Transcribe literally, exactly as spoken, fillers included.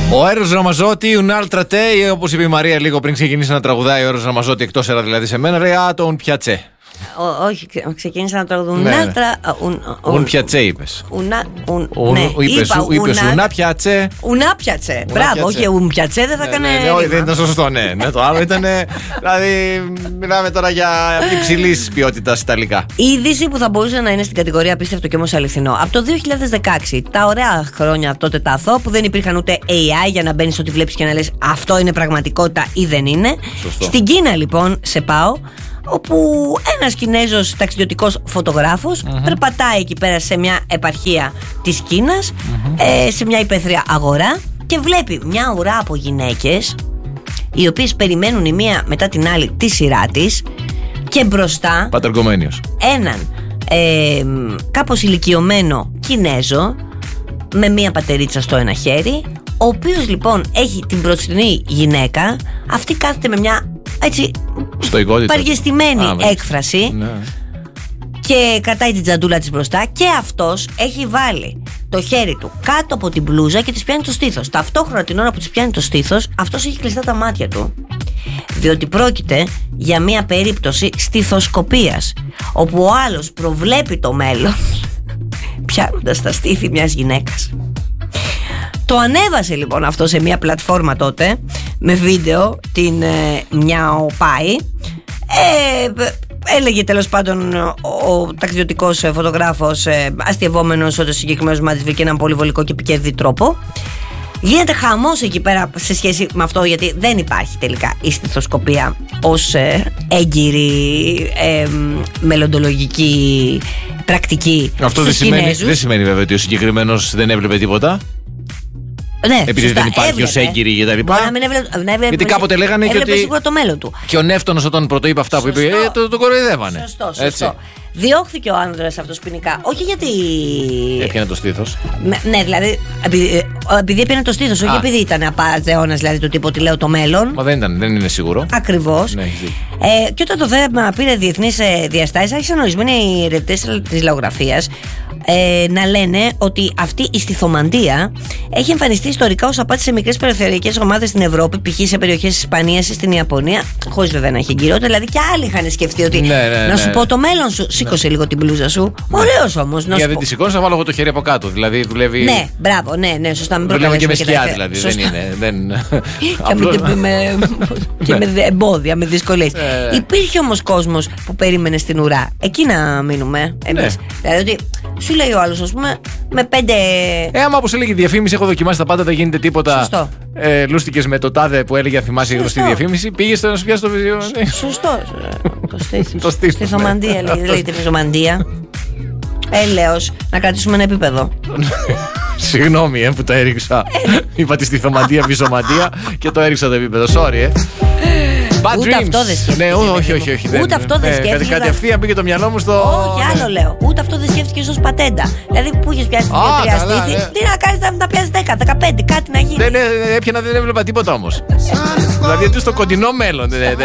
Ο Έρος Ραμαζότη, un'altra te, όπως είπε η Μαρία λίγο πριν ξεκινήσει να τραγουδάει ο Έρος Ραμαζότη εκτός αέρα δηλαδή σε μένα, ρε α, το un piace. Όχι, ξεκίνησα να τραγουδούν. Ναι, un'altra. Un piace είπες. Είπες una piace. Una piace. Μπράβο, όχι un piace, δεν θα έκανε. Όχι, δεν ήταν σωστό, ναι. Το άλλο ήταν. Δηλαδή, μιλάμε τώρα για υψηλής ποιότητας ιταλικά. Η είδηση που θα μπορούσε να είναι στην κατηγορία απίστευτο και όμως αληθινό. Από το δύο χιλιάδες δεκαέξι, τα ωραία χρόνια τότε τα αθώα που δεν υπήρχαν ούτε έι άι για να μπαίνεις ό,τι βλέπεις και να λες αυτό είναι πραγματικότητα ή δεν είναι. Σωστό. Στην Κίνα λοιπόν, σε πάω, όπου ένας Κινέζος ταξιδιωτικός φωτογράφος mm-hmm. περπατάει εκεί πέρα σε μια επαρχία της Κίνας, mm-hmm. ε, σε μια υπαίθρια αγορά και βλέπει μια ουρά από γυναίκες οι οποίες περιμένουν η μία μετά την άλλη τη σειρά της και μπροστά πατεργομένιος έναν ε, κάπως ηλικιωμένο Κινέζο με μια πατερίτσα στο ένα χέρι, ο οποίος λοιπόν έχει την μπροστινή γυναίκα, αυτή κάθεται με μια έτσι παριεστημένη έκφραση, ναι. Και κρατάει την τζαντούλα της μπροστά και αυτός έχει βάλει το χέρι του κάτω από την μπλούζα και της πιάνει το στήθος. Ταυτόχρονα την ώρα που της πιάνει το στήθος, αυτός έχει κλειστά τα μάτια του, διότι πρόκειται για μια περίπτωση στιθοσκοπίας, όπου ο άλλος προβλέπει το μέλλον πιάνοντας τα στήθη μιας γυναίκας. Το ανέβασε λοιπόν αυτό σε μια πλατφόρμα τότε με βίντεο, την ε, Μιαο Πάι. ε, Έλεγε τέλος πάντων ο, ο ταξιδιωτικός φωτογράφος, ε, αστειευόμενος ότι ο συγκεκριμένος μάτις βρήκε έναν πολύ βολικό και επικέρδη τρόπο. Γίνεται χαμός εκεί πέρα σε σχέση με αυτό, γιατί δεν υπάρχει τελικά η στιθοσκοπία ως ε, έγκυρη ε, μελλοντολογική πρακτική. Αυτό δεν σημαίνει, δεν σημαίνει βέβαια ότι ο συγκεκριμένος δεν έβλεπε τίποτα. Ναι, επειδή σωστά, δεν υπάρχει έβλεπε. ως έγκυρη και τα λοιπά. Να μην έβλεπε, να έβλεπε, γιατί κάποτε λέγανε και ότι. Σίγουρα το μέλλον του. Και ο Νεύτωνος όταν πρωτοείπε αυτά σωστό. που είπε, ε, το, το κοροϊδεύανε. Σωστό, σωστό. Έτσι. Διώχθηκε ο άνδρας αυτός ποινικά. Όχι γιατί. Έπιανε το στήθος. Με, ναι, δηλαδή. Επειδή, επειδή έπιανε το στήθος, όχι επειδή ήταν απατεώνας, δηλαδή το τύπο ότι λέω το μέλλον. Μα δεν ήταν, δεν είναι σίγουρο. Ακριβώς. Ναι, ε, και όταν το θέμα πήρε διεθνείς διαστάσεις, άρχισαν ορισμένοι ερευνητές της λαογραφίας ε, να λένε ότι αυτή η στιθομαντία έχει εμφανιστεί ιστορικά ως απάτη σε μικρές περιφερειακές ομάδες στην Ευρώπη, π.χ. σε περιοχές της Ισπανίας ή στην Ιαπωνία, χωρίς βέβαια να έχει εγκυρότητα. Δηλαδή και άλλοι είχαν σκεφτεί ότι ναι, ναι, να σου ναι. πω το μέλλον σου, σήκωσε ναι. λίγο την μπλούζα σου. Ναι. Ωραίος όμως. Για δεν τη σηκώνεις, θα βάλω εγώ το χέρι από κάτω. Δηλαδή δουλεύει. Ναι, μπράβο, ναι, ναι, σωστά. Μην δουλεύει και με σκιά και δηλαδή. Δεν είναι. Δεν... και, με, και με εμπόδια, με δυσκολίες. Ε. Υπήρχε όμως κόσμος που περίμενε στην ουρά. Εκεί να μείνουμε εμείς. Ναι. Δηλαδή ότι σου λέει ο άλλος, ας πούμε, με πέντε. Ε, άμα όπως έλεγε η διαφήμιση, έχω δοκιμάσει τα πάντα, δεν γίνεται τίποτα. Σωστό. Ε, λούστηκες με το τάδε που έλεγε, θυμάσαι η γνωστή διαφήμιση. Πήγες να σου πιάσει το βίντεο. Σωστό. Το στήθος. Το στήθος. Στιθομαντία λέγεται ριζομαντία. Έλεος, να κρατήσουμε ένα επίπεδο. Συγγνώμη ε, που το έριξα. Είπα τη στιθομαντία, βυζομαντία και το έριξα το επίπεδο. Sorry, ε. Bad Ούτε dreams. Αυτό δεν σκέφτηκε. Ναι, όχι, όχι, όχι. Ούτε δεν, αυτό δεν ε, σκέφτηκε. Κατευθείαν πήγε το μυαλό μου στο. Όχι, άλλο λέω. Ούτε αυτό δεν σκέφτηκε ως πατέντα. Δηλαδή που είχε πιάσει δύο-τρία στήθη. Τι να κάνει, να τα πιάσει δέκα, δεκαπέντε, κάτι να γίνει. Δεν έπιανα, δεν έβλεπα τίποτα όμως. Δηλαδή ότι στο κοντινό μέλλον δεν